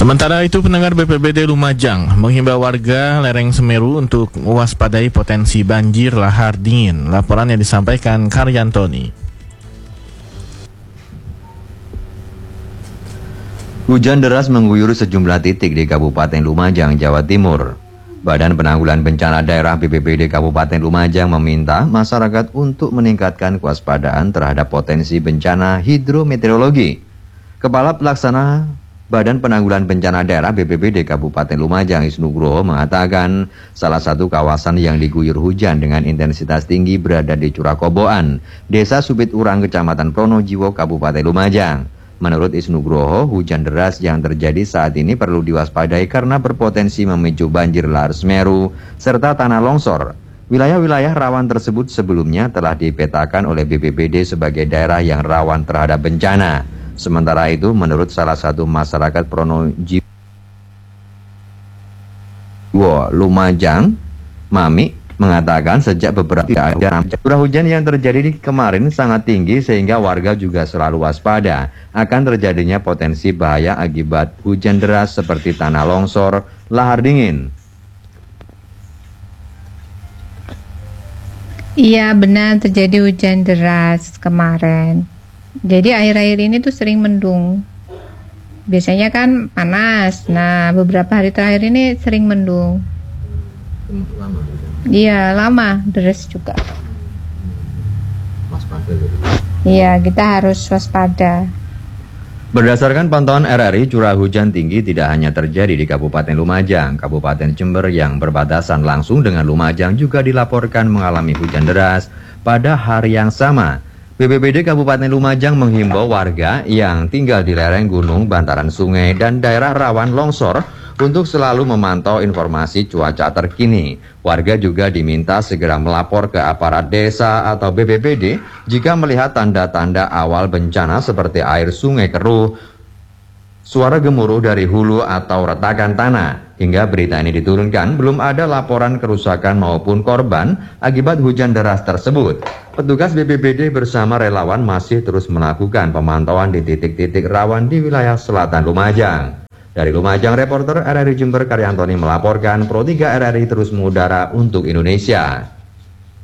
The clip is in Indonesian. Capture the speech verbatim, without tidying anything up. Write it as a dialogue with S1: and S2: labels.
S1: Sementara itu, pendengar B P B D Lumajang menghimbau warga lereng Semeru untuk mewaspadai potensi banjir lahar dingin. Laporan yang disampaikan Karyantoni.
S2: Hujan deras mengguyur sejumlah titik di Kabupaten Lumajang, Jawa Timur. Badan Penanggulangan Bencana Daerah B P B D Kabupaten Lumajang meminta masyarakat untuk meningkatkan kewaspadaan terhadap potensi bencana hidrometeorologi. Kepala Pelaksana Badan Penanggulangan Bencana Daerah B P B D Kabupaten Lumajang, Isnu Nugroho, mengatakan salah satu kawasan yang diguyur hujan dengan intensitas tinggi berada di Curakoboan, Desa Subit Urang, Kecamatan Pronojiwo, Kabupaten Lumajang. Menurut Isnu Nugroho, hujan deras yang terjadi saat ini perlu diwaspadai karena berpotensi memicu banjir lahar Semeru serta tanah longsor. Wilayah-wilayah rawan tersebut sebelumnya telah dipetakan oleh B P B D sebagai daerah yang rawan terhadap bencana. Sementara itu, menurut salah satu masyarakat Pronojiwo Lumajang, Mami, mengatakan sejak beberapa hari curah hujan yang terjadi di kemarin sangat tinggi sehingga warga juga selalu waspada akan terjadinya potensi bahaya akibat hujan deras seperti tanah longsor, lahar dingin.
S3: Iya, benar terjadi hujan deras kemarin. Jadi akhir-akhir ini tuh sering mendung. Biasanya kan panas. Nah, beberapa hari terakhir ini sering mendung.
S2: Lama.
S3: Iya, lama, deras juga.
S2: Waspada.
S3: Iya, kita harus waspada.
S2: Berdasarkan pantauan R R I, curah hujan tinggi tidak hanya terjadi di Kabupaten Lumajang. Kabupaten Jember yang berbatasan langsung dengan Lumajang juga dilaporkan mengalami hujan deras pada hari yang sama. B P B D Kabupaten Lumajang menghimbau warga yang tinggal di lereng gunung, bantaran sungai, dan daerah rawan longsor untuk selalu memantau informasi cuaca terkini. Warga juga diminta segera melapor ke aparat desa atau B P B D jika melihat tanda-tanda awal bencana seperti air sungai keruh, suara gemuruh dari hulu atau retakan tanah. Hingga berita ini diturunkan, belum ada laporan kerusakan maupun korban akibat hujan deras tersebut. Petugas B P B D bersama relawan masih terus melakukan pemantauan di titik-titik rawan di wilayah selatan Lumajang. Dari Lumajang, reporter R R I Jember Karyantoni melaporkan. Pro tiga R R I terus mengudara untuk Indonesia.